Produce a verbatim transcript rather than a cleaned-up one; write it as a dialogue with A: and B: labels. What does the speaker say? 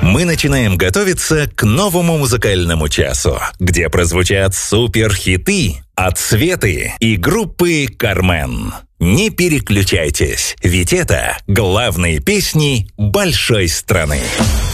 A: Мы начинаем готовиться к новому музыкальному часу, где прозвучат супер-хиты от Светы и группы «Кармен». Не переключайтесь, ведь это главные песни большой страны.